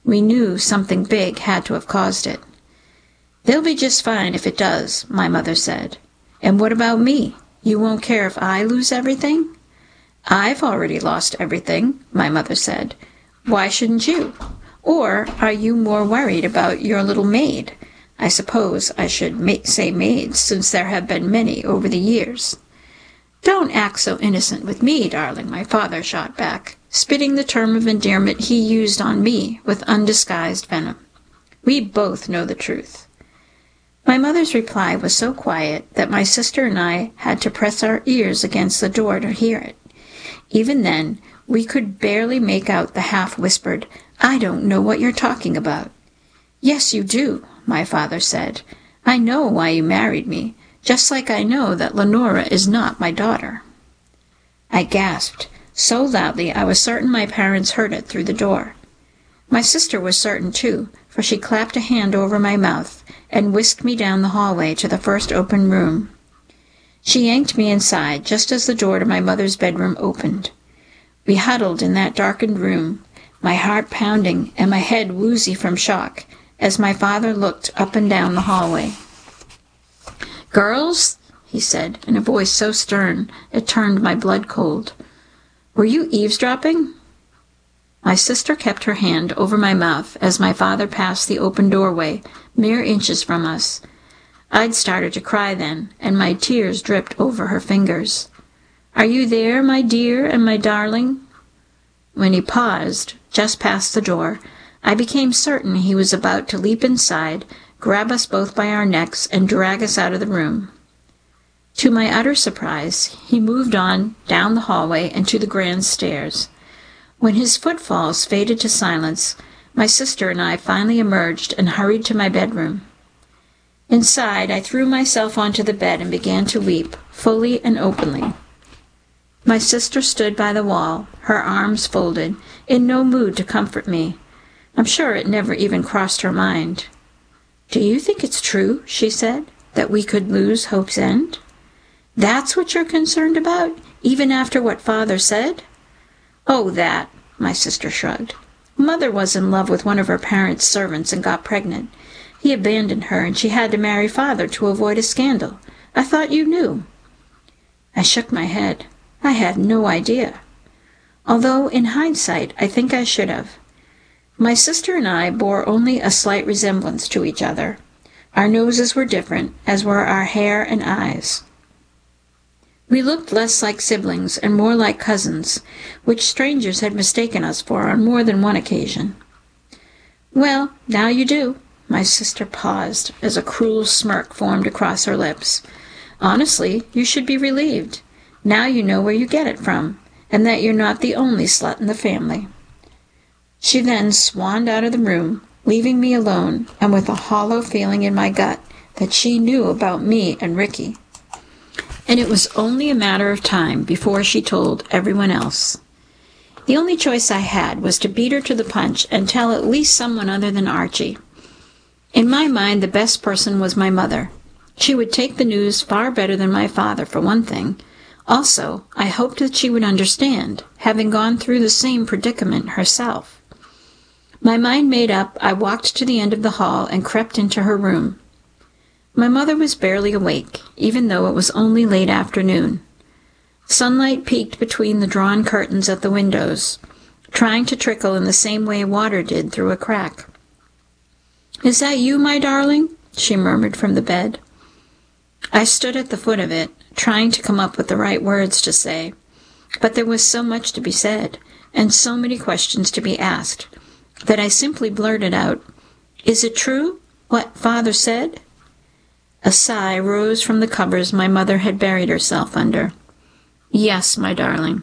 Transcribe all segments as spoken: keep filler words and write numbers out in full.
We knew something big had to have caused it. "They'll be just fine if it does," my mother said. "And what about me? You won't care if I lose everything?" "I've already lost everything," my mother said. "Why shouldn't you? Or are you more worried about your little maid? I suppose I should ma- say maids, since there have been many over the years." "Don't act so innocent with me, darling," my father shot back, spitting the term of endearment he used on me with undisguised venom. "We both know the truth." My mother's reply was so quiet that my sister and I had to press our ears against the door to hear it. Even then, we could barely make out the half-whispered, "I don't know what you're talking about." "Yes, you do," my father said. "I know why you married me, just like I know that Lenora is not my daughter." I gasped, so loudly I was certain my parents heard it through the door. My sister was certain, too, for she clapped a hand over my mouth and whisked me down the hallway to the first open room. She yanked me inside just as the door to my mother's bedroom opened. We huddled in that darkened room, my heart pounding and my head woozy from shock, as my father looked up and down the hallway. "Girls," he said, in a voice so stern it turned my blood cold, "were you eavesdropping?" My sister kept her hand over my mouth as my father passed the open doorway, mere inches from us. I'd started to cry then, and my tears dripped over her fingers. "Are you there, my dear and my darling?" When he paused, just past the door, I became certain he was about to leap inside, grab us both by our necks, and drag us out of the room. To my utter surprise, he moved on down the hallway and to the grand stairs. When his footfalls faded to silence, my sister and I finally emerged and hurried to my bedroom. Inside, I threw myself onto the bed and began to weep, fully and openly. My sister stood by the wall, her arms folded, in no mood to comfort me. I'm sure it never even crossed her mind. "Do you think it's true," she said, "that we could lose Hope's End? That's what you're concerned about, even after what Father said?" "Oh, that," my sister shrugged. "Mother was in love with one of her parents' servants and got pregnant. He abandoned her, and she had to marry Father to avoid a scandal. I thought you knew." I shook my head. I had no idea. Although, in hindsight, I think I should have. My sister and I bore only a slight resemblance to each other. Our noses were different, as were our hair and eyes. We looked less like siblings and more like cousins, which strangers had mistaken us for on more than one occasion. "Well, now you do." My sister paused as a cruel smirk formed across her lips. "Honestly, you should be relieved. Now you know where you get it from, and that you're not the only slut in the family." She then swanned out of the room, leaving me alone and with a hollow feeling in my gut that she knew about me and Ricky. And it was only a matter of time before she told everyone else. The only choice I had was to beat her to the punch and tell at least someone other than Archie. In my mind, the best person was my mother. She would take the news far better than my father, for one thing. Also, I hoped that she would understand, having gone through the same predicament herself. My mind made up, I walked to the end of the hall and crept into her room. My mother was barely awake, even though it was only late afternoon. Sunlight peeked between the drawn curtains at the windows, trying to trickle in the same way water did through a crack. "Is that you, my darling?" she murmured from the bed. I stood at the foot of it, trying to come up with the right words to say, but there was so much to be said, and so many questions to be asked, that I simply blurted out, "Is it true, what Father said?" A sigh rose from the covers my mother had buried herself under. "Yes, my darling."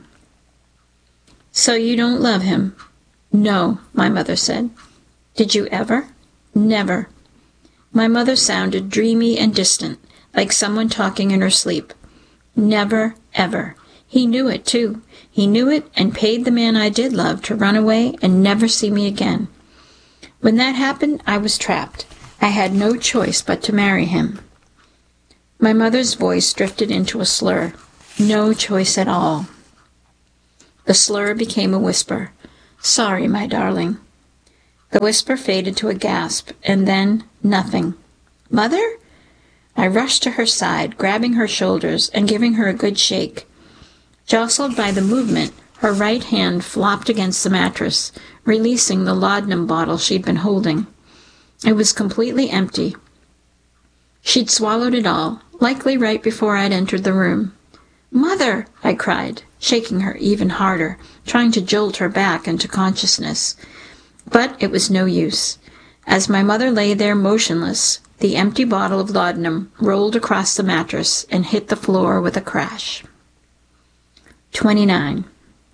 "So you don't love him?" "No," my mother said. "Did you ever?" "Never." My mother sounded dreamy and distant, like someone talking in her sleep. "Never, ever. He knew it, too. He knew it and paid the man I did love to run away and never see me again. When that happened, I was trapped. I had no choice but to marry him." My mother's voice drifted into a slur. "No choice at all." The slur became a whisper. "Sorry, my darling." The whisper faded to a gasp, and then nothing. "Mother?" I rushed to her side, grabbing her shoulders and giving her a good shake. Jostled by the movement, her right hand flopped against the mattress, releasing the laudanum bottle she'd been holding. It was completely empty. She'd swallowed it all, likely right before I'd entered the room. "Mother!" I cried, shaking her even harder, trying to jolt her back into consciousness. But it was no use. As my mother lay there motionless, the empty bottle of laudanum rolled across the mattress and hit the floor with a crash. twenty-nine.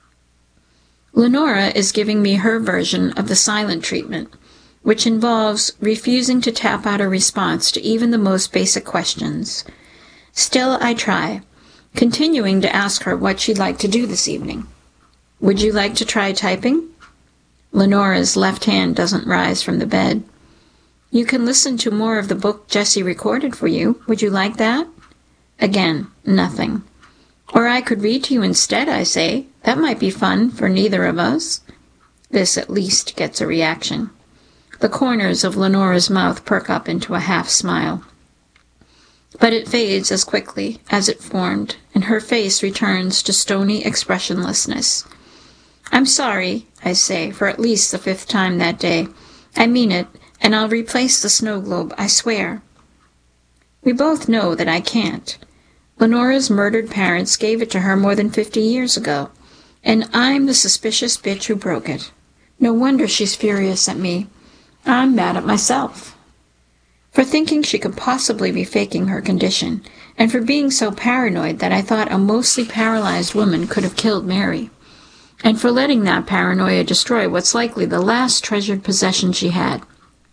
Lenora is giving me her version of the silent treatment, which involves refusing to tap out a response to even the most basic questions. Still, I try, continuing to ask her what she'd like to do this evening. "Would you like to try typing?" Lenora's left hand doesn't rise from the bed. "You can listen to more of the book Jessie recorded for you. Would you like that?" Again, nothing. "Or I could read to you instead," I say. "That might be fun for neither of us." This at least gets a reaction. The corners of Lenora's mouth perk up into a half-smile. But it fades as quickly as it formed, and her face returns to stony expressionlessness. "I'm sorry," I say, for at least the fifth time that day. "I mean it, and I'll replace the snow globe, I swear." We both know that I can't. Lenora's murdered parents gave it to her more than fifty years ago, and I'm the suspicious bitch who broke it. No wonder she's furious at me. I'm mad at myself for thinking she could possibly be faking her condition, and for being so paranoid that I thought a mostly paralyzed woman could have killed Mary, and for letting that paranoia destroy what's likely the last treasured possession she had.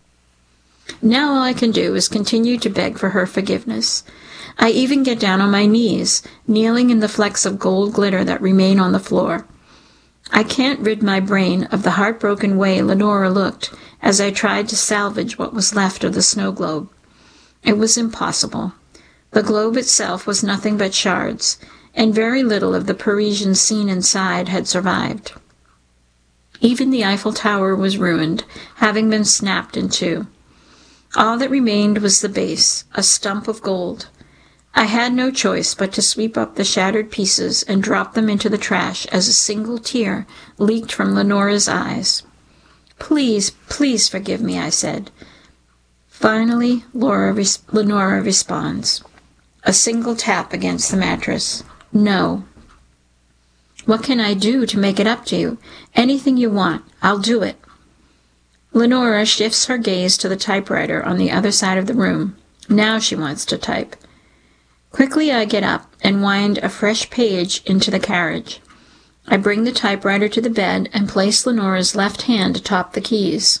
Now all I can do is continue to beg for her forgiveness. I even get down on my knees, kneeling in the flecks of gold glitter that remain on the floor. I can't rid my brain of the heartbroken way Lenora looked as I tried to salvage what was left of the snow globe. It was impossible. The globe itself was nothing but shards, and very little of the Parisian scene inside had survived. Even the Eiffel Tower was ruined, having been snapped in two. All that remained was the base, a stump of gold. I had no choice but to sweep up the shattered pieces and drop them into the trash as a single tear leaked from Lenora's eyes. "Please, please forgive me," I said. Finally, Laura res- Lenora responds. A single tap against the mattress. "No." "What can I do to make it up to you? Anything you want. I'll do it." Lenora shifts her gaze to the typewriter on the other side of the room. Now she wants to type. Quickly I get up and wind a fresh page into the carriage. I bring the typewriter to the bed and place Lenora's left hand atop the keys.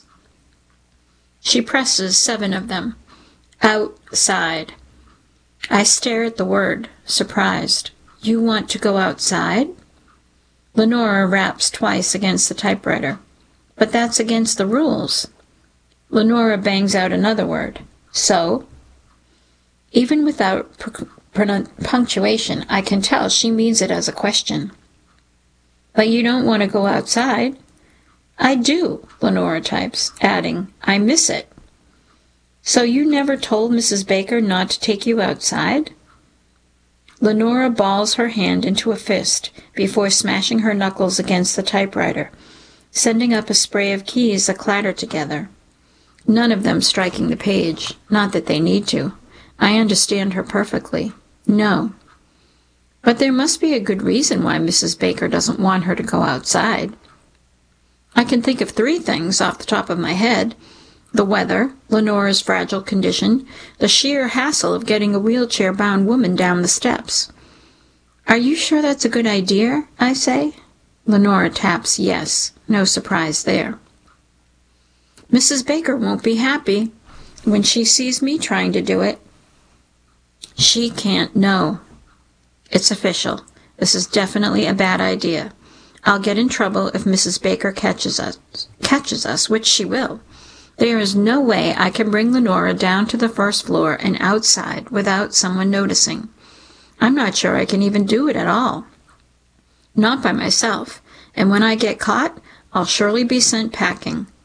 She presses seven of them. Outside. I stare at the word, surprised. "You want to go outside?" Lenora raps twice against the typewriter. "But that's against the rules." Lenora bangs out another word. "So?" Even without punctuation, I can tell she means it as a question. "But you don't want to go outside?" "I do," Lenora types, adding, "I miss it." "So you never told Missus Baker not to take you outside?" Lenora balls her hand into a fist before smashing her knuckles against the typewriter, sending up a spray of keys that clatter together. None of them striking the page, not that they need to. I understand her perfectly. No. But there must be a good reason why Missus Baker doesn't want her to go outside. I can think of three things off the top of my head. The weather, Lenora's fragile condition, the sheer hassle of getting a wheelchair-bound woman down the steps. "Are you sure that's a good idea?" I say. Lenora taps yes. No surprise there. "Missus Baker won't be happy when she sees me trying to do it." "She can't know." It's official. This is definitely a bad idea. I'll get in trouble if Missus Baker catches us, catches us, which she will. There is no way I can bring Lenora down to the first floor and outside without someone noticing. I'm not sure I can even do it at all. Not by myself, and when I get caught, I'll surely be sent packing,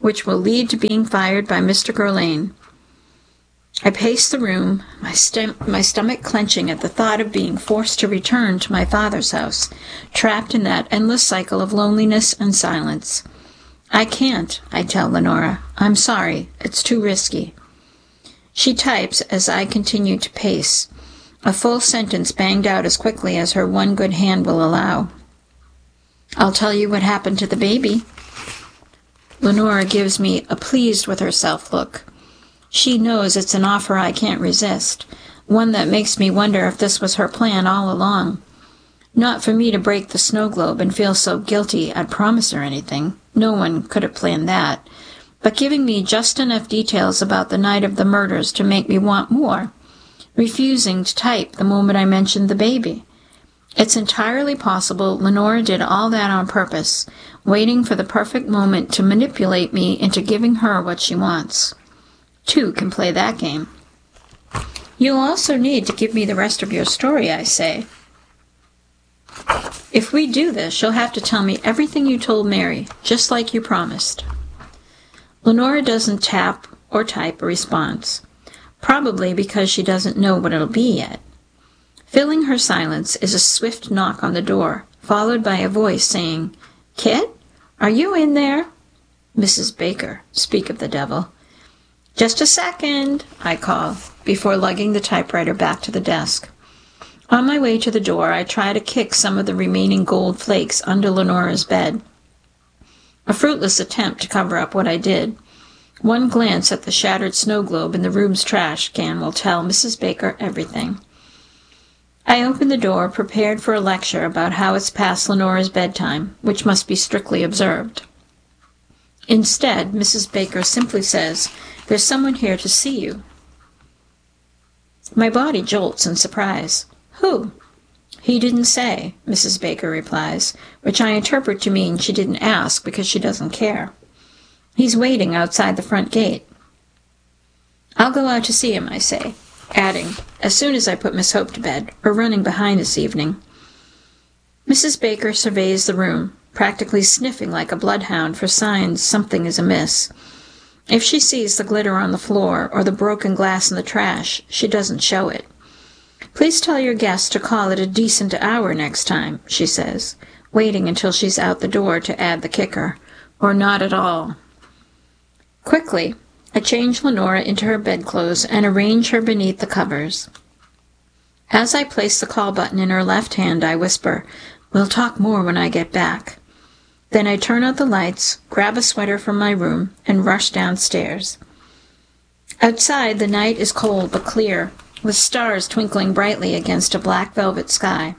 which will lead to being fired by Mister Guerlain. I paced the room, my, stom- my stomach clenching at the thought of being forced to return to my father's house, trapped in that endless cycle of loneliness and silence. I can't, I tell Lenora. I'm sorry. It's too risky. She types as I continue to pace, a full sentence banged out as quickly as her one good hand will allow. I'll tell you what happened to the baby. Lenora gives me a pleased with herself look. She knows it's an offer I can't resist, one that makes me wonder if this was her plan all along. Not for me to break the snow globe and feel so guilty I'd promise her anything. No one could have planned that. But giving me just enough details about the night of the murders to make me want more, refusing to type the moment I mentioned the baby. It's entirely possible Lenora did all that on purpose, waiting for the perfect moment to manipulate me into giving her what she wants. Two can play that game. You'll also need to give me the rest of your story, I say. If we do this, you'll have to tell me everything you told Mary, just like you promised. Lenora doesn't tap or type a response, probably because she doesn't know what it'll be yet. Filling her silence is a swift knock on the door, followed by a voice saying, "Kit, are you in there?" Missus Baker, speak of the devil. "Just a second," I call, before lugging the typewriter back to the desk. On my way to the door, I try to kick some of the remaining gold flakes under Lenora's bed. A fruitless attempt to cover up what I did. One glance at the shattered snow globe in the room's trash can will tell Missus Baker everything. I open the door, prepared for a lecture about how it's past Lenora's bedtime, which must be strictly observed. Instead, Missus Baker simply says, "There's someone here to see you." My body jolts in surprise. "Who?" "He didn't say," Missus Baker replies, which I interpret to mean she didn't ask because she doesn't care. "He's waiting outside the front gate." "I'll go out to see him," I say, adding, "as soon as I put Miss Hope to bed. We're running behind this evening." Missus Baker surveys the room, practically sniffing like a bloodhound for signs something is amiss. If she sees the glitter on the floor or the broken glass in the trash, she doesn't show it. "Please tell your guest to call at a decent hour next time," she says, waiting until she's out the door to add the kicker, "or not at all." Quickly, I change Lenora into her bedclothes and arrange her beneath the covers. As I place the call button in her left hand, I whisper, "We'll talk more when I get back." Then I turn out the lights, grab a sweater from my room, and rush downstairs. Outside, the night is cold but clear, with stars twinkling brightly against a black velvet sky.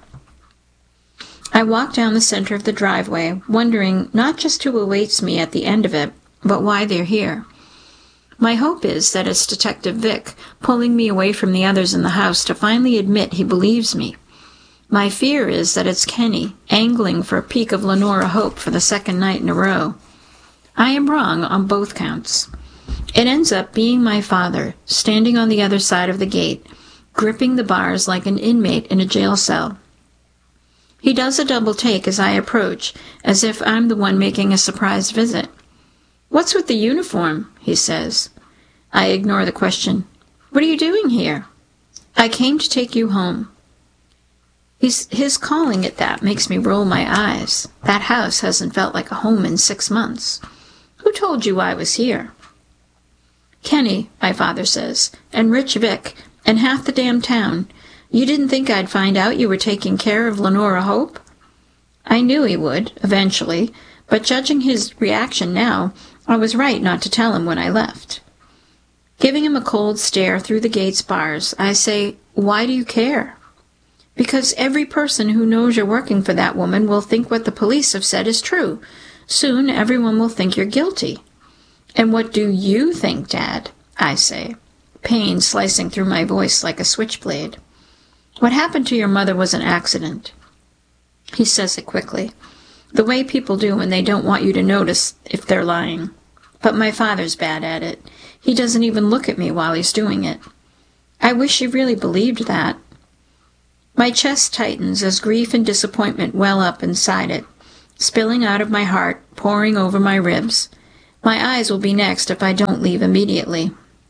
I walk down the center of the driveway, wondering not just who awaits me at the end of it, but why they're here. My hope is that it's Detective Vick, pulling me away from the others in the house to finally admit he believes me. My fear is that it's Kenny, angling for a peek of Lenora Hope for the second night in a row. I am wrong on both counts. It ends up being my father, standing on the other side of the gate, gripping the bars like an inmate in a jail cell. He does a double take as I approach, as if I'm the one making a surprise visit. "What's with the uniform?" he says. I ignore the question. "What are you doing here?" "I came to take you home." He's, his calling it that makes me roll my eyes. That house hasn't felt like a home in six months. "Who told you I was here?" "Kenny," my father says, "and Rich Vick, and half the damn town. You didn't think I'd find out you were taking care of Lenora Hope?" I knew he would, eventually, but judging his reaction now, I was right not to tell him when I left. Giving him a cold stare through the gate's bars, I say, "Why do you care?" "Because every person who knows you're working for that woman will think what the police have said is true. Soon everyone will think you're guilty." "And what do you think, Dad?" I say, pain slicing through my voice like a switchblade. "What happened to your mother was an accident." He says it quickly, the way people do when they don't want you to notice if they're lying. But my father's bad at it. He doesn't even look at me while he's doing it. I wish he really believed that. My chest tightens as grief and disappointment well up inside it, spilling out of my heart, pouring over my ribs. My eyes will be next if I don't leave immediately.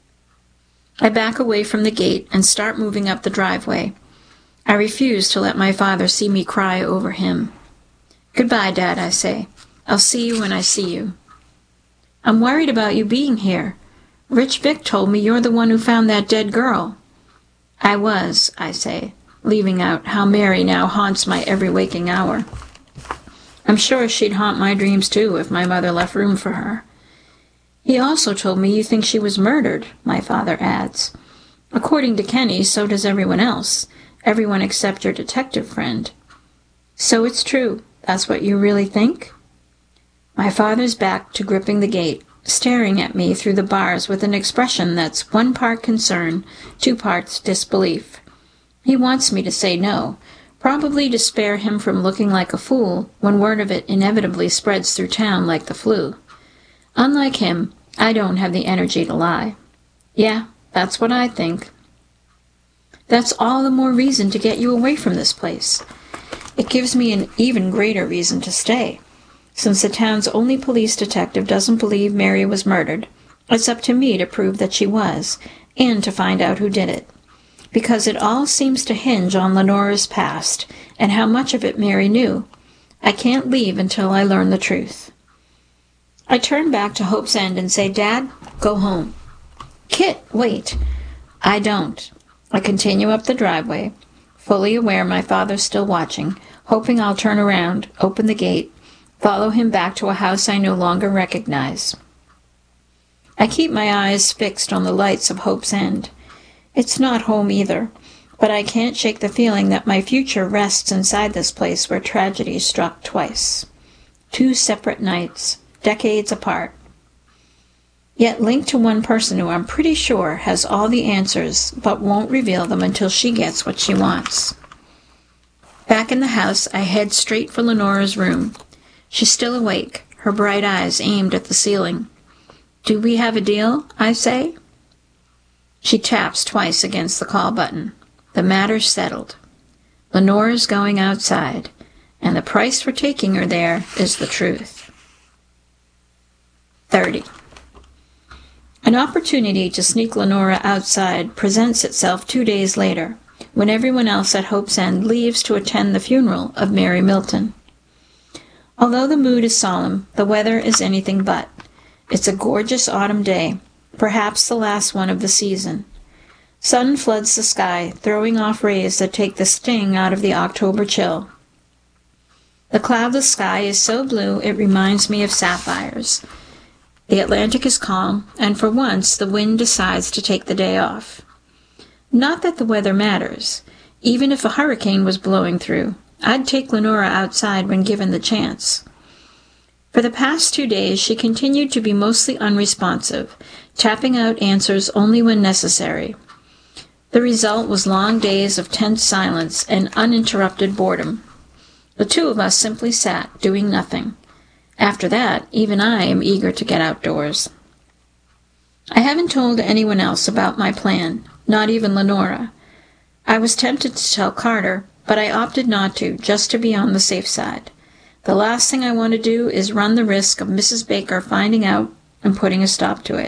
I back away from the gate and start moving up the driveway. I refuse to let my father see me cry over him. "Goodbye, Dad," I say. "I'll see you when I see you." "I'm worried about you being here. Rich Vic told me you're the one who found that dead girl." "I was," I say, leaving out how Mary now haunts my every waking hour. "I'm sure she'd haunt my dreams too if my mother left room for her." "He also told me you think she was murdered," my father adds. "According to Kenny, so does everyone else. Everyone except your detective friend." "So it's true. That's what you really think?" My father's back to gripping the gate, staring at me through the bars with an expression that's one part concern, two parts disbelief. He wants me to say no, probably to spare him from looking like a fool when word of it inevitably spreads through town like the flu. Unlike him, I don't have the energy to lie. "Yeah, that's what I think." "That's all the more reason to get you away from this place. It gives me an even greater reason to stay. Since the town's only police detective doesn't believe Mary was murdered, it's up to me to prove that she was, and to find out who did it. Because it all seems to hinge on Lenora's past, and how much of it Mary knew. I can't leave until I learn the truth." I turn back to Hope's End and say, "Dad, go home." "Kit, wait." I don't. I continue up the driveway, fully aware my father's still watching, hoping I'll turn around, open the gate, follow him back to a house I no longer recognize. I keep my eyes fixed on the lights of Hope's End. It's not home either, but I can't shake the feeling that my future rests inside this place where tragedy struck twice. Two separate nights, decades apart, yet linked to one person who I'm pretty sure has all the answers but won't reveal them until she gets what she wants. Back in the house, I head straight for Lenora's room. She's still awake, her bright eyes aimed at the ceiling. "Do we have a deal?" I say. She taps twice against the call button. The matter's settled. Lenora's going outside, and the price for taking her there is the truth. thirty. An opportunity to sneak Lenora outside presents itself two days later, when everyone else at Hope's End leaves to attend the funeral of Mary Milton. Although the mood is solemn, the weather is anything but. It's a gorgeous autumn day, perhaps the last one of the season. Sun floods the sky, throwing off rays that take the sting out of the October chill. The cloudless sky is so blue it reminds me of sapphires. The Atlantic is calm, and for once the wind decides to take the day off. Not that the weather matters. Even if a hurricane was blowing through, I'd take Lenora outside when given the chance. For the past two days she continued to be mostly unresponsive, tapping out answers only when necessary. The result was long days of tense silence and uninterrupted boredom. The two of us simply sat, doing nothing. After that, even I am eager to get outdoors. I haven't told anyone else about my plan, not even Lenora. I was tempted to tell Carter, but I opted not to, just to be on the safe side. The last thing I want to do is run the risk of Missus Baker finding out and putting a stop to it.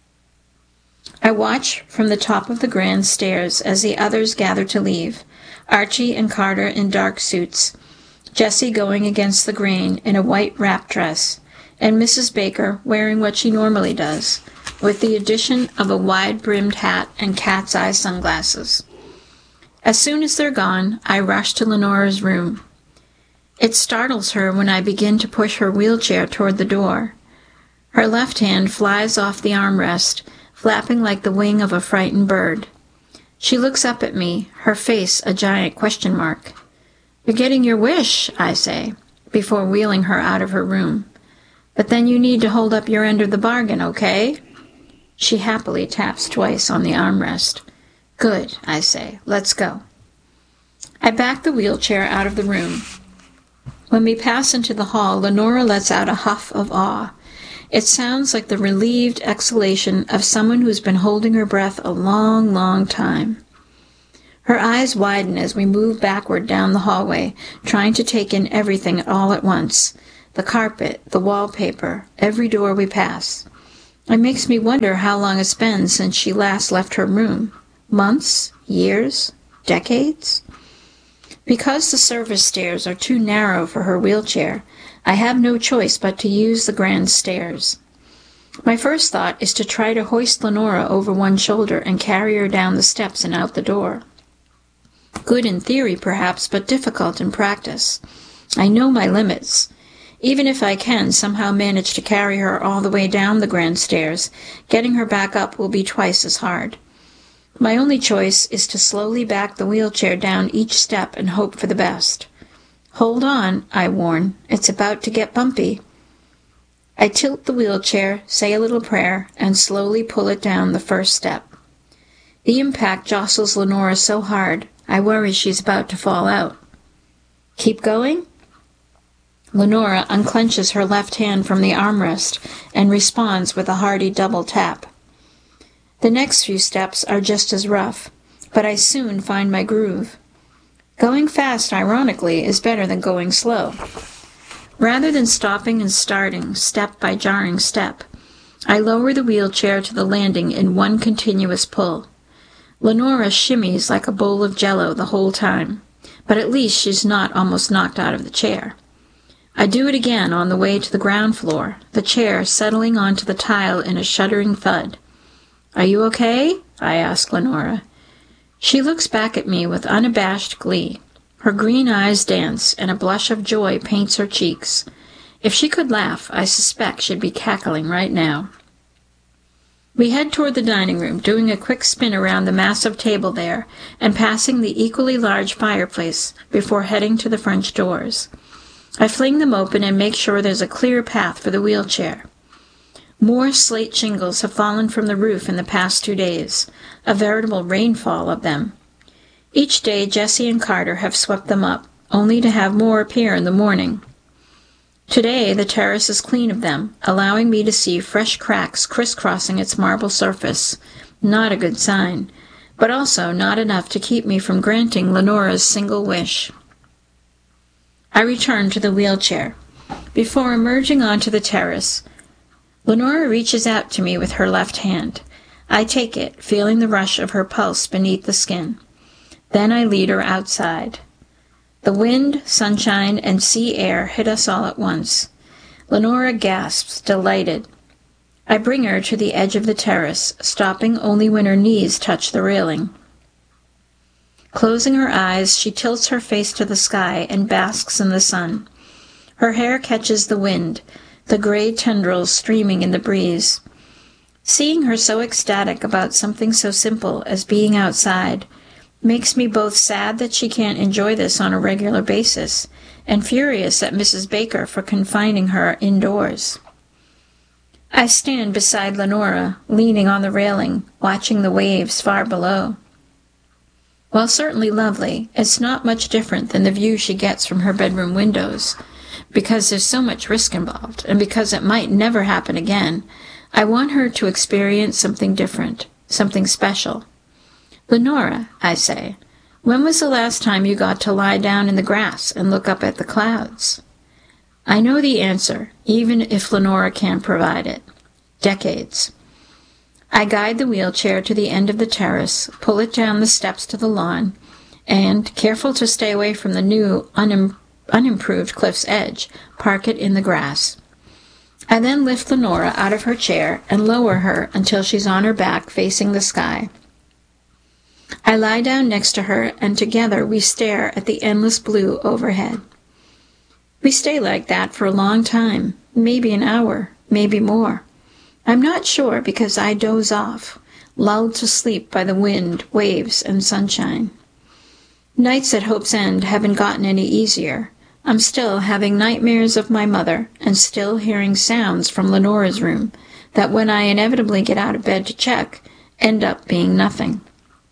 I watch from the top of the grand stairs as the others gather to leave, Archie and Carter in dark suits, Jessie going against the grain in a white wrap dress, and Missus Baker wearing what she normally does, with the addition of a wide-brimmed hat and cat's eye sunglasses. As soon as they're gone, I rush to Lenora's room. It startles her when I begin to push her wheelchair toward the door. Her left hand flies off the armrest, flapping like the wing of a frightened bird. She looks up at me, her face a giant question mark. "You're getting your wish," I say, before wheeling her out of her room. "But then you need to hold up your end of the bargain, okay?" She happily taps twice on the armrest. "Good," I say. "Let's go." I back the wheelchair out of the room. When we pass into the hall, Lenora lets out a huff of awe. It sounds like the relieved exhalation of someone who's been holding her breath a long, long time. Her eyes widen as we move backward down the hallway, trying to take in everything all at once. the carpet, the wallpaper, every door we pass. It makes me wonder how long it's been since she last left her room. Months? Years? Decades? Because the service stairs are too narrow for her wheelchair, I have no choice but to use the grand stairs. My first thought is to try to hoist Lenora over one shoulder and carry her down the steps and out the door. Good in theory, perhaps, but difficult in practice. I know my limits. Even if I can somehow manage to carry her all the way down the grand stairs, getting her back up will be twice as hard. My only choice is to slowly back the wheelchair down each step and hope for the best. Hold on, I warn. It's about to get bumpy. I tilt the wheelchair, say a little prayer, and slowly pull it down the first step. The impact jostles Lenora so hard, I worry she's about to fall out. Keep going? Lenora unclenches her left hand from the armrest and responds with a hearty double tap. The next few steps are just as rough, but I soon find my groove. Going fast, ironically, is better than going slow. Rather than stopping and starting, step by jarring step, I lower the wheelchair to the landing in one continuous pull. Lenora shimmies like a bowl of jello the whole time, but at least she's not almost knocked out of the chair. I do it again on the way to the ground floor, the chair settling onto the tile in a shuddering thud. "Are you okay?" I ask Lenora. She looks back at me with unabashed glee. Her green eyes dance, and a blush of joy paints her cheeks. If she could laugh, I suspect she'd be cackling right now. We head toward the dining room, doing a quick spin around the massive table there, and passing the equally large fireplace before heading to the French doors. I fling them open and make sure there's a clear path for the wheelchair. More slate shingles have fallen from the roof in the past two days, a veritable rainfall of them. Each day Jessie and Carter have swept them up, only to have more appear in the morning. Today the terrace is clean of them, allowing me to see fresh cracks crisscrossing its marble surface. Not a good sign, but also not enough to keep me from granting Lenora's single wish. I return to the wheelchair. Before emerging onto the terrace, Lenora reaches out to me with her left hand. I take it, feeling the rush of her pulse beneath the skin. Then I lead her outside. The wind, sunshine, and sea air hit us all at once. Lenora gasps, delighted. I bring her to the edge of the terrace, stopping only when her knees touch the railing. Closing her eyes, she tilts her face to the sky and basks in the sun. Her hair catches the wind, the gray tendrils streaming in the breeze. Seeing her so ecstatic about something so simple as being outside makes me both sad that she can't enjoy this on a regular basis and furious at Missus Baker for confining her indoors. I stand beside Lenora, leaning on the railing, watching the waves far below. While certainly lovely, it's not much different than the view she gets from her bedroom windows. Because there's so much risk involved, and because it might never happen again, I want her to experience something different, something special. "Lenora," I say, "when was the last time you got to lie down in the grass and look up at the clouds?" I know the answer, even if Lenora can't provide it. Decades. I guide the wheelchair to the end of the terrace, pull it down the steps to the lawn, and, careful to stay away from the new, unim- unimproved cliff's edge, park it in the grass. I then lift Lenora out of her chair and lower her until she's on her back facing the sky. I lie down next to her, and together we stare at the endless blue overhead. We stay like that for a long time, maybe an hour, maybe more. I'm not sure because I doze off, lulled to sleep by the wind, waves, and sunshine. Nights at Hope's End haven't gotten any easier. I'm still having nightmares of my mother, and still hearing sounds from Lenora's room that, when I inevitably get out of bed to check, end up being nothing.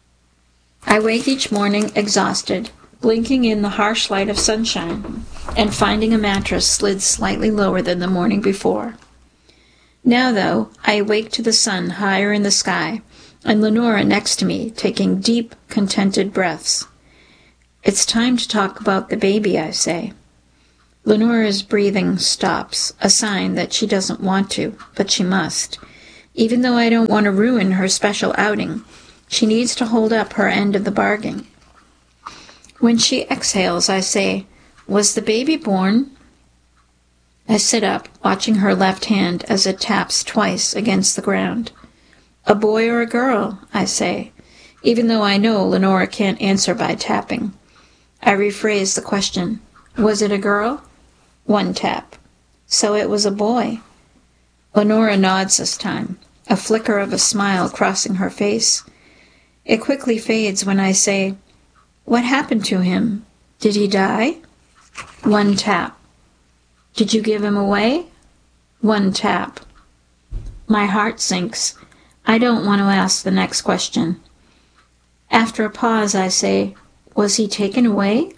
I wake each morning exhausted, blinking in the harsh light of sunshine, and finding a mattress slid slightly lower than the morning before. Now, though, I awake to the sun higher in the sky, and Lenora next to me, taking deep, contented breaths. "It's time to talk about the baby," I say. Lenora's breathing stops, a sign that she doesn't want to, but she must. Even though I don't want to ruin her special outing, she needs to hold up her end of the bargain. When she exhales, I say, "Was the baby born?" I sit up, watching her left hand as it taps twice against the ground. "A boy or a girl?" I say, even though I know Lenora can't answer by tapping. I rephrase the question. "Was it a girl?" One tap. "So it was a boy." Lenora nods this time, a flicker of a smile crossing her face. It quickly fades when I say, "What happened to him? Did he die?" One tap. "Did you give him away?" One tap. My heart sinks. I don't want to ask the next question. After a pause, I say, "Was he taken away?"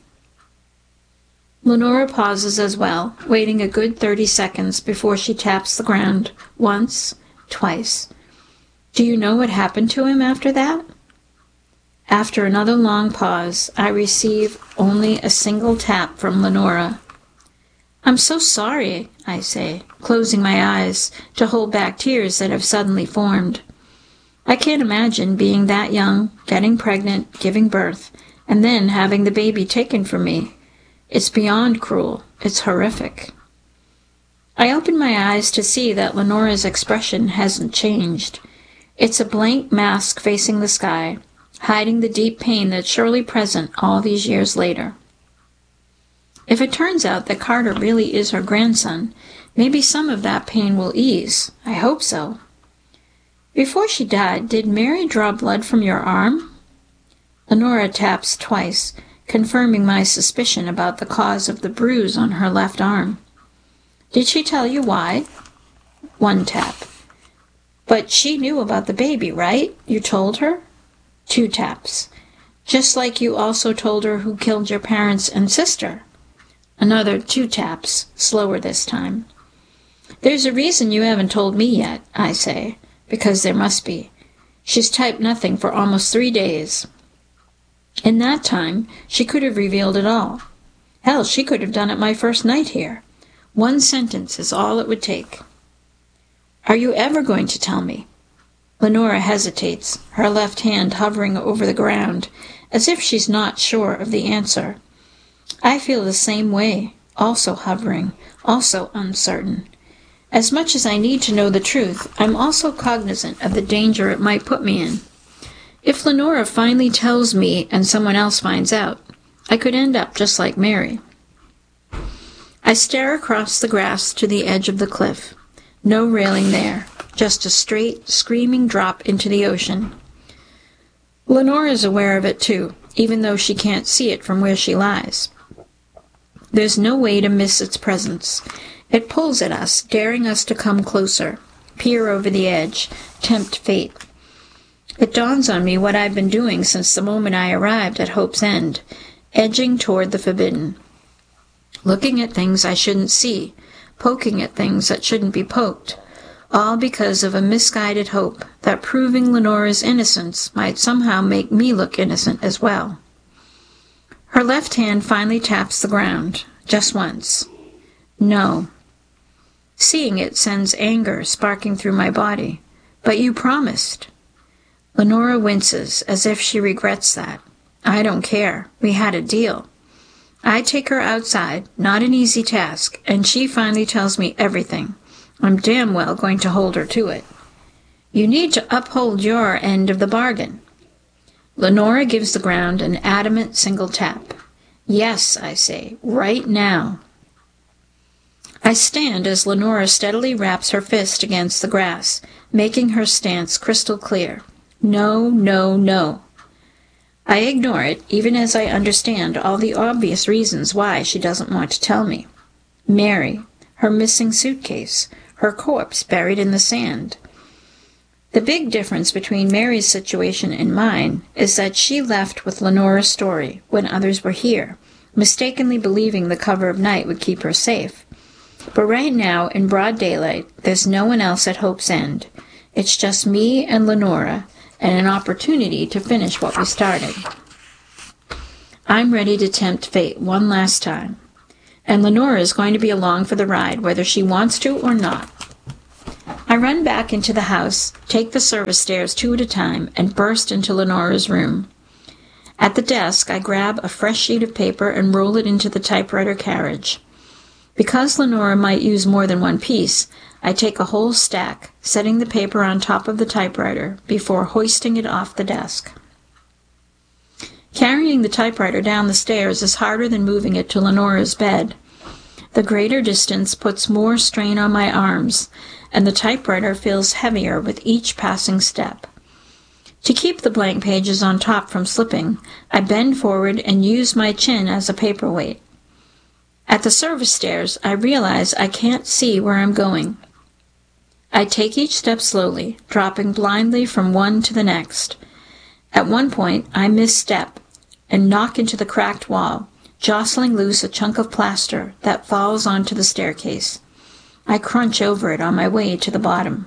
Lenora pauses as well, waiting a good thirty seconds before she taps the ground, once, twice. "Do you know what happened to him after that?" After another long pause, I receive only a single tap from Lenora. "I'm so sorry," I say, closing my eyes to hold back tears that have suddenly formed. I can't imagine being that young, getting pregnant, giving birth, and then having the baby taken from me. It's beyond cruel. It's horrific. I open my eyes to see that Lenora's expression hasn't changed. It's a blank mask facing the sky, hiding the deep pain that's surely present all these years later. If it turns out that Carter really is her grandson, maybe some of that pain will ease. I hope so. "Before she died, did Mary draw blood from your arm?" Lenora taps twice, confirming my suspicion about the cause of the bruise on her left arm. "Did she tell you why?" One tap. "But she knew about the baby, right? You told her?" Two taps. "Just like you also told her who killed your parents and sister." Another two taps, slower this time. "There's a reason you haven't told me yet," I say, because there must be. She's typed nothing for almost three days. In that time, she could have revealed it all. Hell, she could have done it my first night here. One sentence is all it would take. "Are you ever going to tell me?" Lenora hesitates, her left hand hovering over the ground, as if she's not sure of the answer. I feel the same way, also hovering, also uncertain. As much as I need to know the truth, I'm also cognizant of the danger it might put me in. If Lenora finally tells me and someone else finds out, I could end up just like Mary. I stare across the grass to the edge of the cliff. No railing there, just a straight, screaming drop into the ocean. Lenora's aware of it too, even though she can't see it from where she lies. There's no way to miss its presence. It pulls at us, daring us to come closer, peer over the edge, tempt fate. It dawns on me what I've been doing since the moment I arrived at Hope's End, edging toward the forbidden. Looking at things I shouldn't see, poking at things that shouldn't be poked, all because of a misguided hope that proving Lenora's innocence might somehow make me look innocent as well. Her left hand finally taps the ground, just once. No. Seeing it sends anger sparking through my body. "But you promised." Lenora winces, as if she regrets that. I don't care. We had a deal. I take her outside, not an easy task, and she finally tells me everything. I'm damn well going to hold her to it. "You need to uphold your end of the bargain." Lenora gives the ground an adamant single tap. "Yes," I say, "right now." I stand as Lenora steadily raps her fist against the grass, making her stance crystal clear. No, no, no. I ignore it, even as I understand all the obvious reasons why she doesn't want to tell me. Mary, her missing suitcase, her corpse buried in the sand. The big difference between Mary's situation and mine is that she left with Lenora's story when others were here, mistakenly believing the cover of night would keep her safe. But right now, in broad daylight, there's no one else at Hope's End. It's just me and Lenora, and an opportunity to finish what we started. I'm ready to tempt fate one last time. and Lenora is going to be along for the ride, whether she wants to or not. I run back into the house, take the service stairs two at a time, and burst into Lenora's room. At the desk, I grab a fresh sheet of paper and roll it into the typewriter carriage. Because Lenora might use more than one piece, I take a whole stack, setting the paper on top of the typewriter before hoisting it off the desk. Carrying the typewriter down the stairs is harder than moving it to Lenora's bed. The greater distance puts more strain on my arms, and the typewriter feels heavier with each passing step. To keep the blank pages on top from slipping, I bend forward and use my chin as a paperweight. At the service stairs, I realize I can't see where I'm going. I take each step slowly, dropping blindly from one to the next. At one point, I misstep and knock into the cracked wall, jostling loose a chunk of plaster that falls onto the staircase. I crunch over it on my way to the bottom.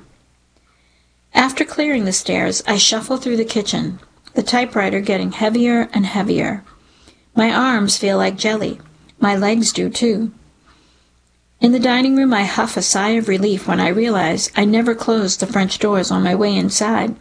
After clearing the stairs, I shuffle through the kitchen, the typewriter getting heavier and heavier. My arms feel like jelly. My legs do too. In the dining room, I huff a sigh of relief when I realize I never closed the French doors on my way inside.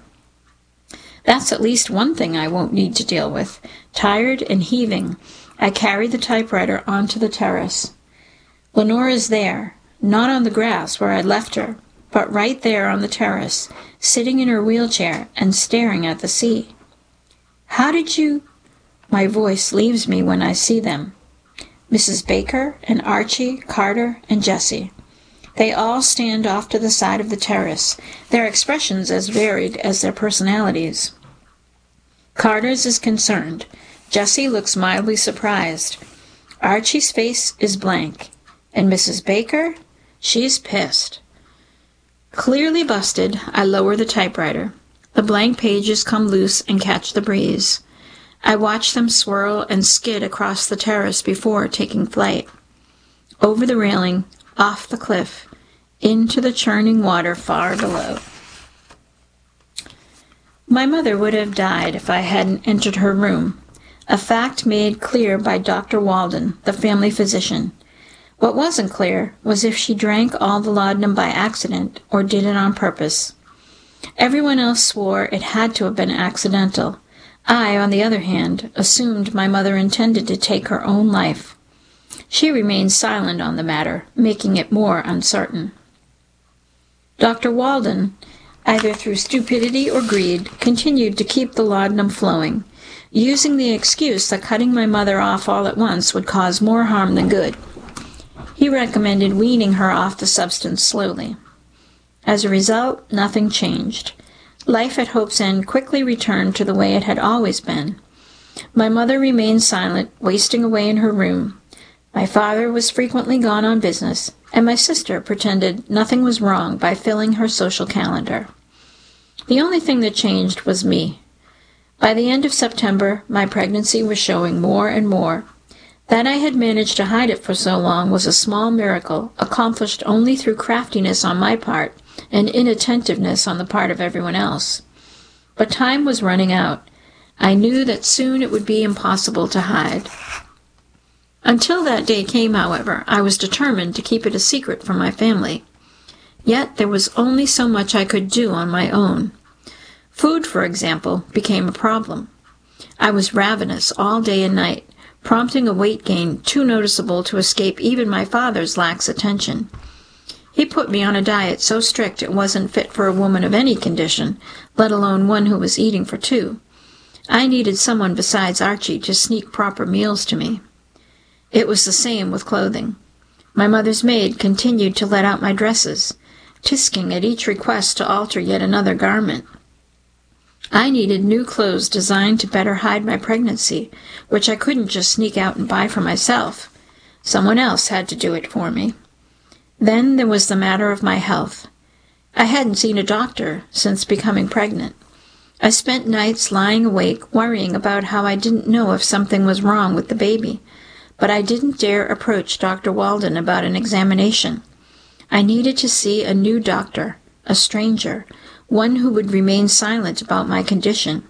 That's at least one thing I won't need to deal with. Tired and heaving, I carry the typewriter onto the terrace. Lenora's there, not on the grass where I'd left her, but right there on the terrace, sitting in her wheelchair and staring at the sea. How did you... My voice leaves me when I see them. Missus Baker and Archie, Carter, and Jessie. They all stand off to the side of the terrace, their expressions as varied as their personalities. Carter's is concerned. Jessie looks mildly surprised. Archie's face is blank. And Missus Baker? She's pissed. Clearly busted, I lower the typewriter. The blank pages come loose and catch the breeze. I watch them swirl and skid across the terrace before taking flight. Over the railing, off the cliff, into the churning water far below. My mother would have died if I hadn't entered her room, a fact made clear by Doctor Walden, the family physician. What wasn't clear was if she drank all the laudanum by accident or did it on purpose. Everyone else swore it had to have been accidental. I, on the other hand, assumed my mother intended to take her own life. She remained silent on the matter, making it more uncertain. Doctor Walden, either through stupidity or greed, continued to keep the laudanum flowing, using the excuse that cutting my mother off all at once would cause more harm than good. He recommended weaning her off the substance slowly. As a result, nothing changed. Life at Hope's End quickly returned to the way it had always been. My mother remained silent, wasting away in her room. My father was frequently gone on business, and my sister pretended nothing was wrong by filling her social calendar. The only thing that changed was me. By the end of September, my pregnancy was showing more and more. That I had managed to hide it for so long was a small miracle, accomplished only through craftiness on my part and inattentiveness on the part of everyone else. But time was running out. I knew that soon it would be impossible to hide. Until that day came, however, I was determined to keep it a secret from my family. Yet there was only so much I could do on my own. Food, for example, became a problem. I was ravenous all day and night, prompting a weight gain too noticeable to escape even my father's lax attention. He put me on a diet so strict it wasn't fit for a woman of any condition, let alone one who was eating for two. I needed someone besides Archie to sneak proper meals to me. It was the same with clothing. My mother's maid continued to let out my dresses, tisking at each request to alter yet another garment. I needed new clothes designed to better hide my pregnancy, which I couldn't just sneak out and buy for myself. Someone else had to do it for me. Then there was the matter of my health. I hadn't seen a doctor since becoming pregnant. I spent nights lying awake, worrying about how I didn't know if something was wrong with the baby, but I didn't dare approach Doctor Walden about an examination. I needed to see a new doctor, a stranger, one who would remain silent about my condition.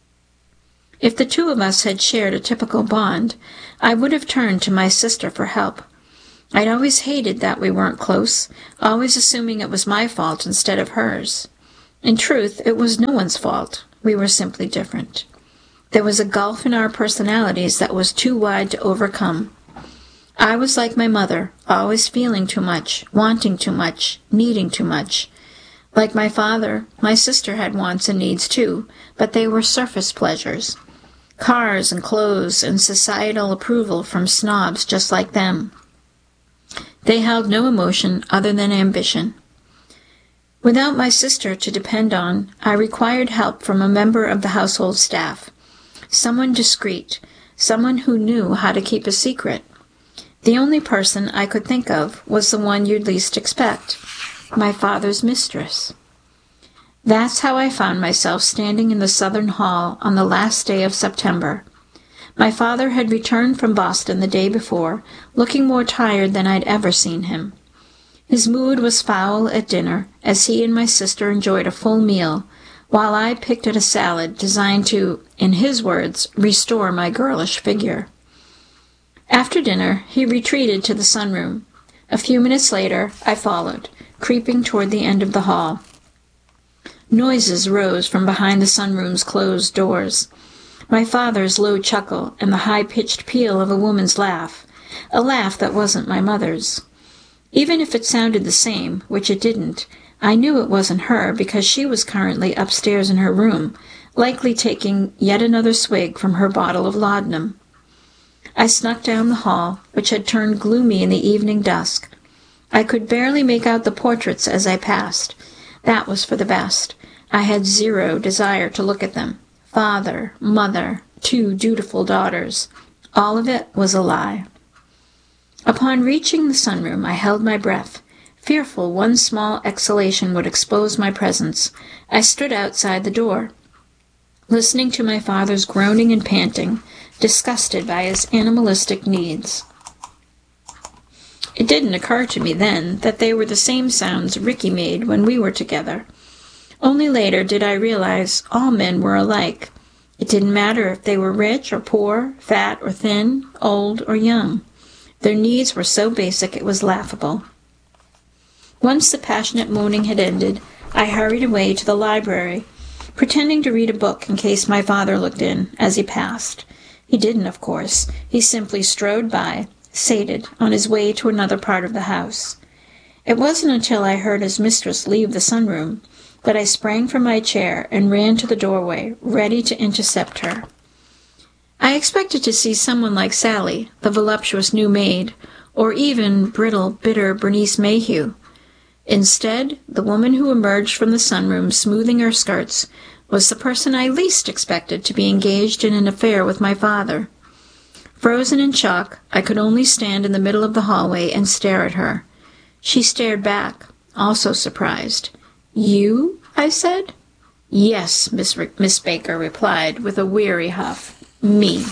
If the two of us had shared a typical bond, I would have turned to my sister for help. I'd always hated that we weren't close, always assuming it was my fault instead of hers. In truth, it was no one's fault. We were simply different. There was a gulf in our personalities that was too wide to overcome. I was like my mother, always feeling too much, wanting too much, needing too much. Like my father, my sister had wants and needs too, but they were surface pleasures. Cars and clothes and societal approval from snobs just like them. They held no emotion other than ambition. Without my sister to depend on, I required help from a member of the household staff. Someone discreet, someone who knew how to keep a secret. The only person I could think of was the one you'd least expect, my father's mistress. That's how I found myself standing in the Southern Hall on the last day of September. My father had returned from Boston the day before, looking more tired than I'd ever seen him. His mood was foul at dinner, as he and my sister enjoyed a full meal, while I picked at a salad designed to, in his words, restore my girlish figure. After dinner, he retreated to the sunroom. A few minutes later, I followed, creeping toward the end of the hall. Noises rose from behind the sunroom's closed doors. My father's low chuckle and the high-pitched peal of a woman's laugh, a laugh that wasn't my mother's. Even if it sounded the same, which it didn't, I knew it wasn't her because she was currently upstairs in her room, likely taking yet another swig from her bottle of laudanum. I snuck down the hall, which had turned gloomy in the evening dusk. I could barely make out the portraits as I passed. That was for the best. I had zero desire to look at them. Father, mother, two dutiful daughters. All of it was a lie. Upon reaching the sunroom, I held my breath, fearful one small exhalation would expose my presence. I stood outside the door, listening to my father's groaning and panting, disgusted by his animalistic needs. It didn't occur to me then that they were the same sounds Ricky made when we were together. Only later did I realize all men were alike. It didn't matter if they were rich or poor, fat or thin, old or young. Their needs were so basic it was laughable. Once the passionate moaning had ended, I hurried away to the library, pretending to read a book in case my father looked in as he passed. He didn't, of course. He simply strode by, sated, on his way to another part of the house. It wasn't until I heard his mistress leave the sunroom that I sprang from my chair and ran to the doorway, ready to intercept her. I expected to see someone like Sally, the voluptuous new maid, or even brittle, bitter Bernice Mayhew. Instead, the woman who emerged from the sunroom smoothing her skirts was the person I least expected to be engaged in an affair with my father. Frozen in shock, I could only stand in the middle of the hallway and stare at her. She stared back, also surprised. "You?" I said. "Yes," Miss, R- Miss Baker replied with a weary huff. "Me."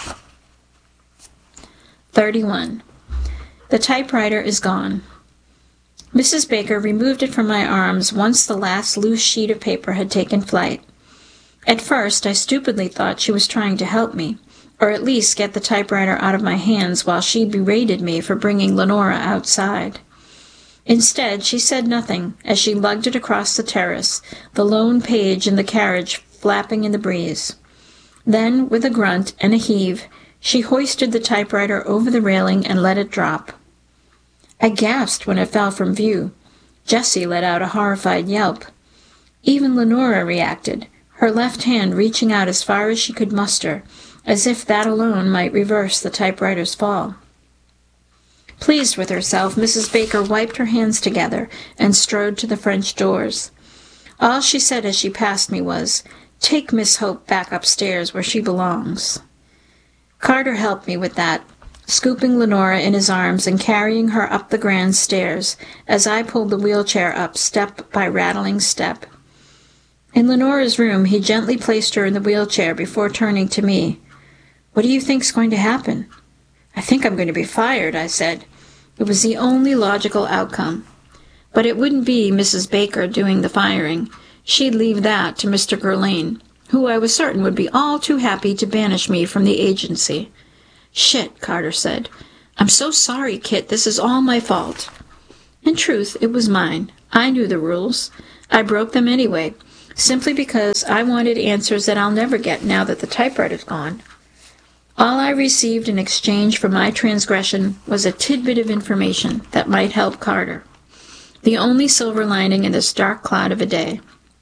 thirty-one. The typewriter is gone. Missus Baker removed it from my arms once the last loose sheet of paper had taken flight. At first, I stupidly thought she was trying to help me, or at least get the typewriter out of my hands while she berated me for bringing Lenora outside. Instead, she said nothing as she lugged it across the terrace, the lone page in the carriage flapping in the breeze. Then, with a grunt and a heave, she hoisted the typewriter over the railing and let it drop. I gasped when it fell from view. Jessie let out a horrified yelp. Even Lenora reacted, her left hand reaching out as far as she could muster, as if that alone might reverse the typewriter's fall. Pleased with herself, Missus Baker wiped her hands together and strode to the French doors. All she said as she passed me was, "Take Miss Hope back upstairs where she belongs." Carter helped me with that, scooping Lenora in his arms and carrying her up the grand stairs as I pulled the wheelchair up step by rattling step. In Lenora's room, he gently placed her in the wheelchair before turning to me. "What do you think's going to happen?" "I think I'm going to be fired," I said. It was the only logical outcome. But it wouldn't be Missus Baker doing the firing. She'd leave that to Mister Gurlane, who I was certain would be all too happy to banish me from the agency. "Shit," Carter said. I'm so sorry, Kit. This is all my fault. In truth, it was mine. I knew the rules. I broke them anyway, simply because I wanted answers that I'll never get now that the typewriter's gone. All I received in exchange for my transgression was a tidbit of information that might help Carter. The only silver lining in this dark cloud of a day.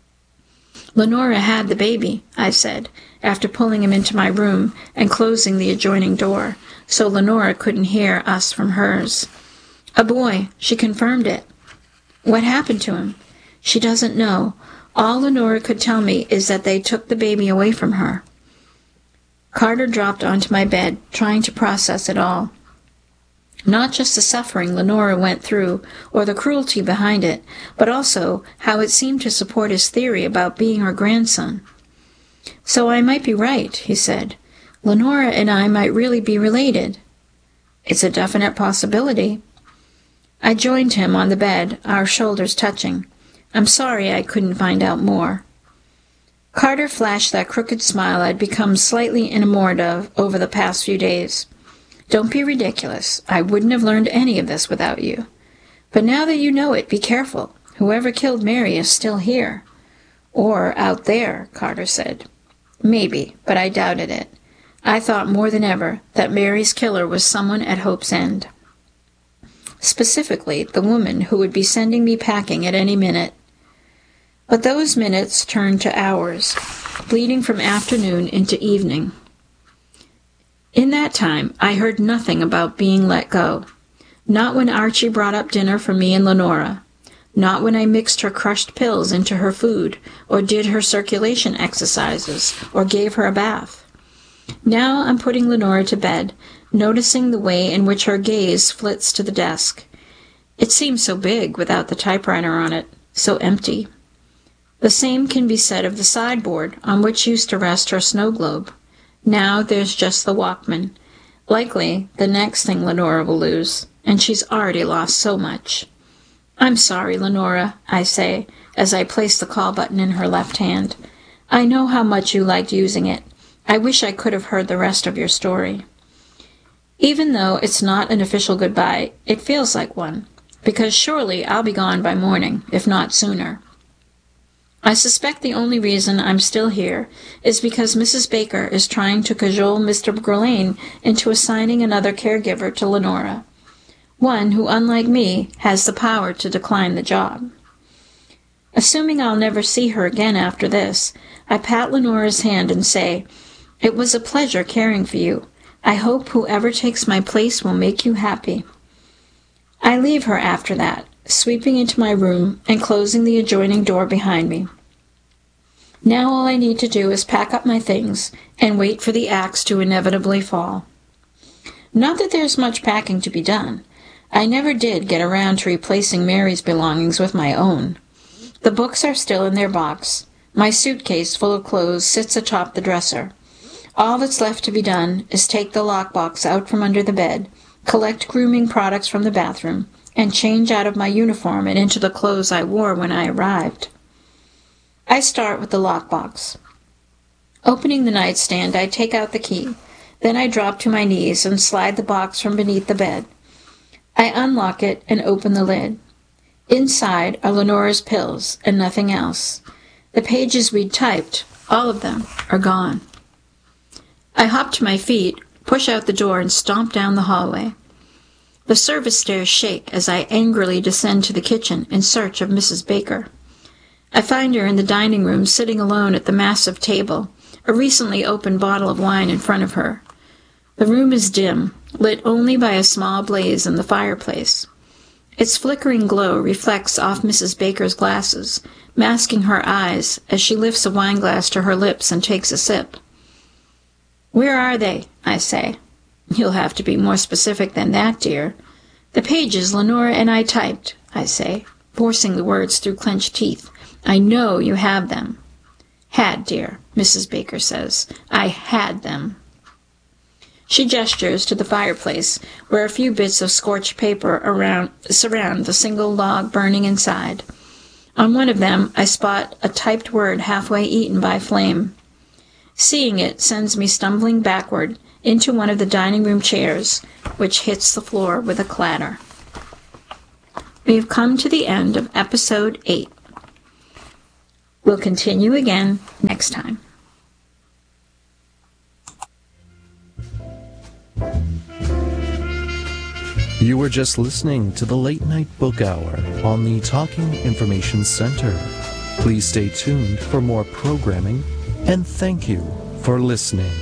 Lenora had the baby, I said, after pulling him into my room and closing the adjoining door, so Lenora couldn't hear us from hers. A boy, she confirmed it. What happened to him? She doesn't know. All Lenora could tell me is that they took the baby away from her. Carter dropped onto my bed, trying to process it all. Not just the suffering Lenora went through, or the cruelty behind it, but also how it seemed to support his theory about being her grandson. So I might be right, he said. Lenora and I might really be related. It's a definite possibility. I joined him on the bed, our shoulders touching. I'm sorry I couldn't find out more. Carter flashed that crooked smile I'd become slightly enamored of over the past few days. Don't be ridiculous. I wouldn't have learned any of this without you. But now that you know it, be careful. Whoever killed Mary is still here. Or out there, Carter said. Maybe, but I doubted it. I thought more than ever that Mary's killer was someone at Hope's End. Specifically, the woman who would be sending me packing at any minute. But those minutes turned to hours, bleeding from afternoon into evening. In that time, I heard nothing about being let go. Not when Archie brought up dinner for me and Lenora. Not when I mixed her crushed pills into her food, or did her circulation exercises, or gave her a bath. Now I'm putting Lenora to bed, noticing the way in which her gaze flits to the desk. It seems so big without the typewriter on it, so empty. The same can be said of the sideboard on which used to rest her snow globe. Now there's just the Walkman. Likely the next thing Lenora will lose, and she's already lost so much. I'm sorry, Lenora, I say, as I place the call button in her left hand. I know how much you liked using it. I wish I could have heard the rest of your story. Even though it's not an official goodbye, it feels like one, because surely I'll be gone by morning, if not sooner. I suspect the only reason I'm still here is because Missus Baker is trying to cajole Mister Guerlain into assigning another caregiver to Lenora, one who, unlike me, has the power to decline the job. Assuming I'll never see her again after this, I pat Lenora's hand and say, "It was a pleasure caring for you. I hope whoever takes my place will make you happy." I leave her after that, sweeping into my room and closing the adjoining door behind me. Now all I need to do is pack up my things and wait for the axe to inevitably fall. Not that there's much packing to be done. I never did get around to replacing Mary's belongings with my own. The books are still in their box. My suitcase full of clothes sits atop the dresser. All that's left to be done is take the lockbox out from under the bed, collect grooming products from the bathroom, and change out of my uniform and into the clothes I wore when I arrived. I start with the lockbox. Opening the nightstand, I take out the key. Then I drop to my knees and slide the box from beneath the bed. I unlock it and open the lid. Inside are Lenora's pills and nothing else. The pages we'd typed, all of them, are gone. I hop to my feet, push out the door, and stomp down the hallway. The service stairs shake as I angrily descend to the kitchen in search of Missus Baker. I find her in the dining room, sitting alone at the massive table, a recently opened bottle of wine in front of her. The room is dim, lit only by a small blaze in the fireplace. Its flickering glow reflects off Missus Baker's glasses, masking her eyes as she lifts a wineglass to her lips and takes a sip. "Where are they?" I say. "You'll have to be more specific than that, dear." "The pages Lenora and I typed," I say, forcing the words through clenched teeth. "I know you have them." "Had, dear," Missus Baker says. "I had them." She gestures to the fireplace, where a few bits of scorched paper around, surround the single log burning inside. On one of them, I spot a typed word halfway eaten by flame. Seeing it sends me stumbling backward into one of the dining room chairs, which hits the floor with a clatter. We have come to the end of episode eight. We'll continue again next time. You were just listening to the Late Night Book Hour on the Talking Information Center. Please stay tuned for more programming, and thank you for listening.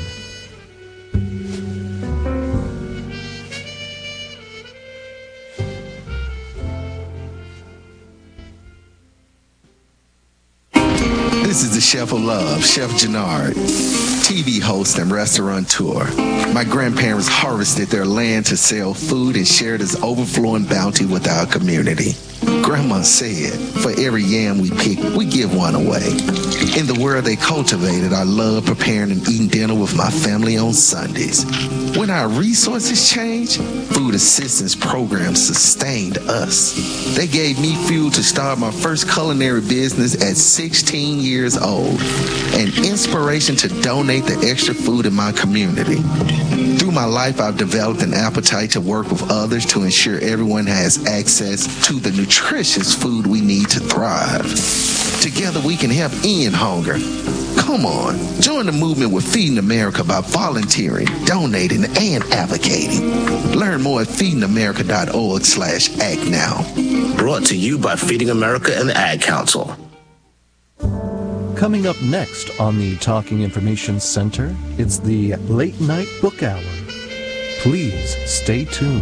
This is the Chef of Love, Chef Jannard, T V host and restaurateur. My grandparents harvested their land to sell food and share this overflowing bounty with our community. Grandma said, for every yam we pick, we give one away. In the world they cultivated, I love preparing and eating dinner with my family on Sundays. When our resources changed, food assistance programs sustained us. They gave me fuel to start my first culinary business at sixteen years old, and inspiration to donate the extra food in my community. Through my life, I've developed an appetite to work with others to ensure everyone has access to the nutritious food we need to thrive. Together we can help end hunger. Come on, join the movement with Feeding America by volunteering, donating, and advocating. Learn more at feedingamerica.org slash act now. Brought to you by Feeding America and the Ad Council. Coming up next on the Talking Information Center, it's the Late Night Book Hour. Please stay tuned.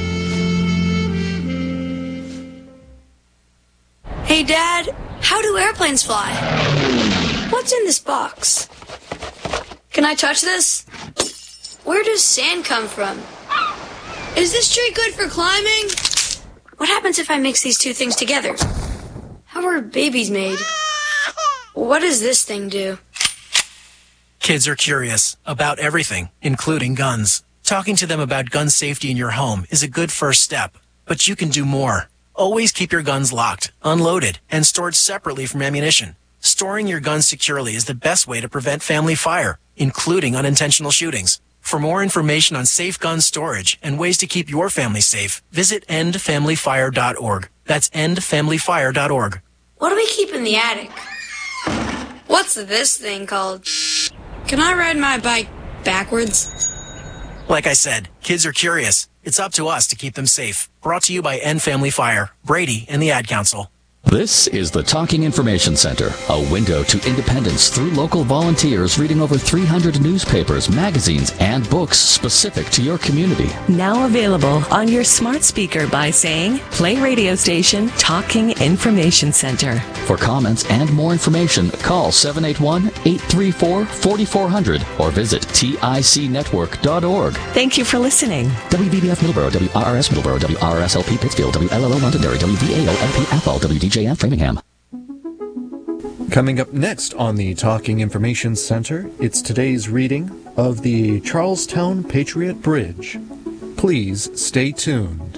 Hey, Dad, how do airplanes fly? What's in this box? Can I touch this? Where does sand come from? Is this tree good for climbing? What happens if I mix these two things together? How are babies made? What does this thing do? Kids are curious about everything, including guns. Talking to them about gun safety in your home is a good first step, but you can do more. Always keep your guns locked, unloaded, and stored separately from ammunition. Storing your guns securely is the best way to prevent family fire, including unintentional shootings. For more information on safe gun storage and ways to keep your family safe, visit end family fire dot org. That's end family fire dot org. What do we keep in the attic? What's this thing called? Can I ride my bike backwards? Like I said, kids are curious. It's up to us to keep them safe. Brought to you by End Family Fire, Brady, and the Ad Council. This is the Talking Information Center, a window to independence through local volunteers reading over three hundred newspapers, magazines, and books specific to your community. Now available on your smart speaker by saying, play radio station Talking Information Center. For comments and more information, call seven eight one, eight three four, four four zero zero or visit tic network dot org. Thank you for listening. W B B F Middleborough, W R R S Middleborough, W R R S L P Pittsfield, W L L O Londonderry, W V A O L P Athol, W D J F Framingham. Coming up next on the Talking Information Center, it's today's reading of the Charlestown Patriot Bridge. Please stay tuned.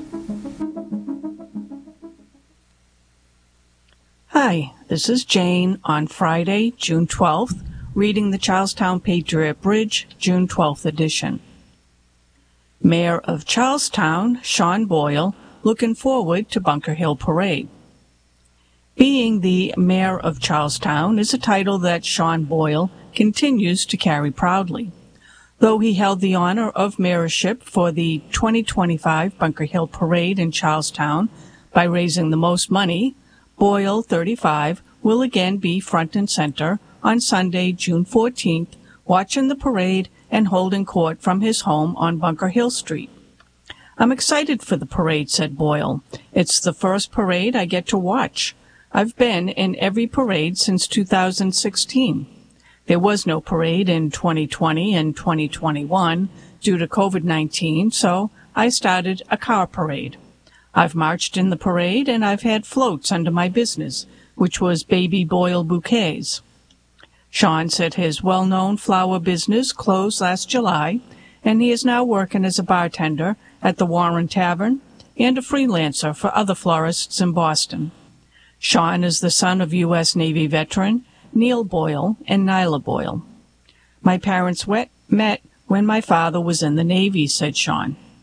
Hi, this is Jane on Friday, June twelfth, reading the Charlestown Patriot Bridge, June twelfth edition. Mayor of Charlestown, Sean Boyle, looking forward to Bunker Hill Parade. Being the Mayor of Charlestown is a title that Sean Boyle continues to carry proudly. Though he held the honor of mayorship for the twenty twenty-five Bunker Hill Parade in Charlestown by raising the most money, Boyle, thirty-five, will again be front and center on Sunday, June fourteenth, watching the parade and holding court from his home on Bunker Hill Street. I'm excited for the parade, said Boyle. It's the first parade I get to watch. I've been in every parade since two thousand sixteen. There was no parade in twenty twenty and twenty twenty-one due to COVID nineteen, so I started a car parade. I've marched in the parade and I've had floats under my business, which was Baby Boyle Bouquets. Sean said his well-known flower business closed last July, and he is now working as a bartender at the Warren Tavern and a freelancer for other florists in Boston. Sean is the son of U S Navy veteran Neil Boyle and Nyla Boyle. My parents wet, met when my father was in the Navy, said Sean.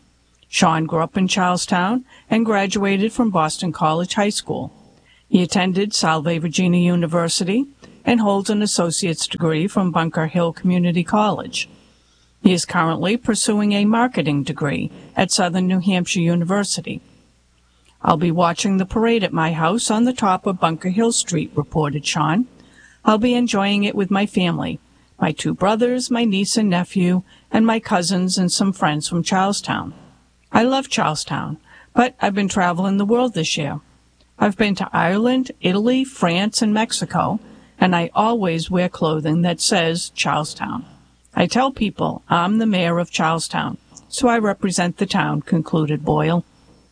Sean grew up in Charlestown and graduated from Boston College High School. He attended Salve Regina University and holds an associate's degree from Bunker Hill Community College. He is currently pursuing a marketing degree at Southern New Hampshire University. I'll be watching the parade at my house on the top of Bunker Hill Street, reported Sean. I'll be enjoying it with my family, my two brothers, my niece and nephew, and my cousins and some friends from Charlestown. I love Charlestown, but I've been traveling the world this year. I've been to Ireland, Italy, France, and Mexico, and I always wear clothing that says Charlestown. I tell people I'm the mayor of Charlestown, so I represent the town, concluded Boyle.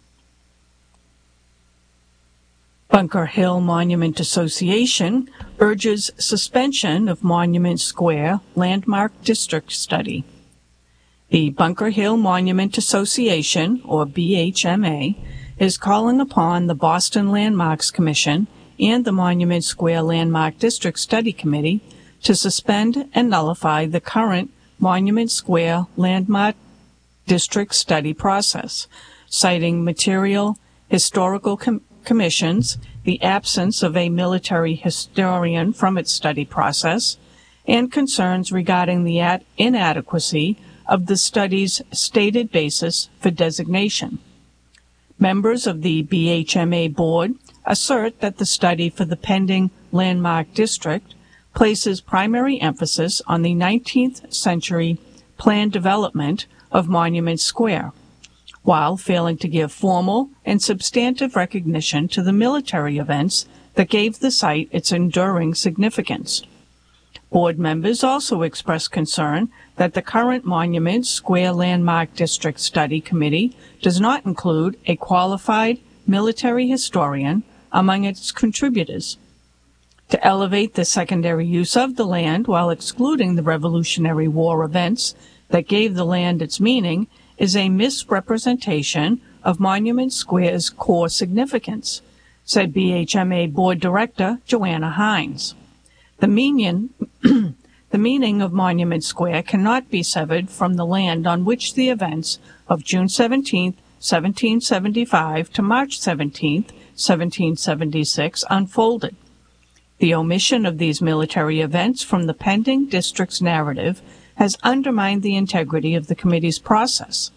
Bunker Hill Monument Association urges suspension of Monument Square Landmark District Study. The Bunker Hill Monument Association, or B H M A, is calling upon the Boston Landmarks Commission and the Monument Square Landmark District Study Committee to suspend and nullify the current Monument Square Landmark District Study process, citing material, historical com- commissions, the absence of a military historian from its study process, and concerns regarding the ad- inadequacy of the study's stated basis for designation. Members of the B H M A board assert that the study for the pending landmark district places primary emphasis on the nineteenth century planned development of Monument Square, while failing to give formal and substantive recognition to the military events that gave the site its enduring significance. Board members also expressed concern that the current Monument Square Landmark District Study Committee does not include a qualified military historian among its contributors. To elevate the secondary use of the land while excluding the Revolutionary War events that gave the land its meaning is a misrepresentation of Monument Square's core significance, said B H M A Board Director Joanna Hines. The meaning, the meaning of Monument Square cannot be severed from the land on which the events of June seventeenth, seventeen seventy-five to March seventeenth, seventeen seventy-six unfolded. The omission of these military events from the pending district's narrative has undermined the integrity of the committee's process.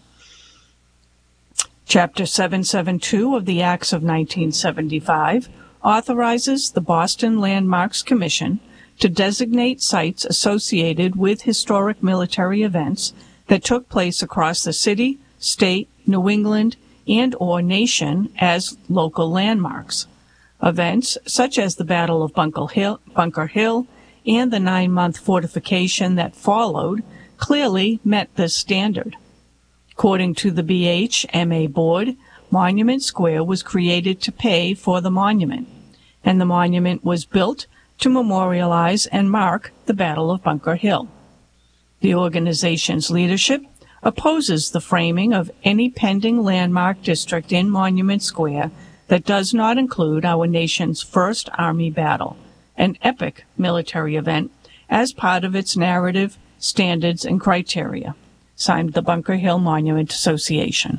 Chapter seven seventy-two of the Acts of nineteen seventy-five authorizes the Boston Landmarks Commission to designate sites associated with historic military events that took place across the city, state, New England, and or nation as local landmarks. Events such as the Battle of Bunker Hill, Bunker Hill and the nine-month fortification that followed clearly met this standard. According to the B H M A board, Monument Square was created to pay for the monument, and the monument was built to memorialize and mark the Battle of Bunker Hill. The organization's leadership opposes the framing of any pending landmark district in Monument Square that does not include our nation's first Army battle, an epic military event, as part of its narrative, standards, and criteria. Signed, the Bunker Hill Monument Association.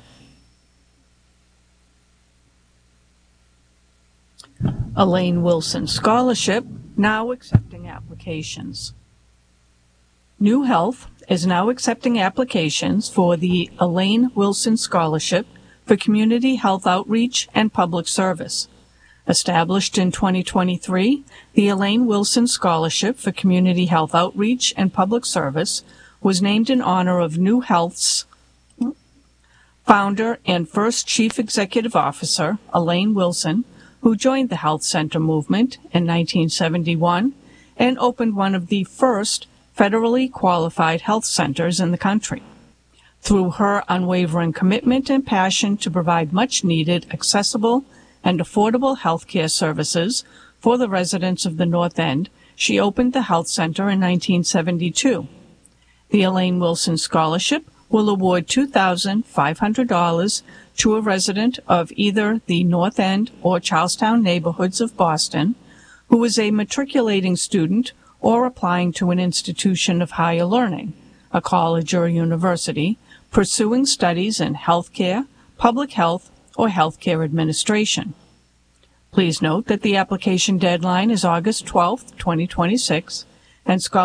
Elaine Wilson Scholarship, now accepting applications. New Health is now accepting applications for the Elaine Wilson Scholarship for Community Health Outreach and Public Service. Established in twenty twenty-three, the Elaine Wilson Scholarship for Community Health Outreach and Public Service was named in honor of New Health's founder and first Chief Executive Officer, Elaine Wilson, who joined the Health Center movement in nineteen seventy-one and opened one of the first federally qualified health centers in the country. Through her unwavering commitment and passion to provide much-needed, accessible, and affordable health care services for the residents of the North End, she opened the Health Center in nineteen seventy-two. The Elaine Wilson Scholarship will award two thousand five hundred dollars to a resident of either the North End or Charlestown neighborhoods of Boston who is a matriculating student or applying to an institution of higher learning, a college or a university, pursuing studies in healthcare, public health, or healthcare administration. Please note that the application deadline is August twelfth, twenty twenty-six, and scholarships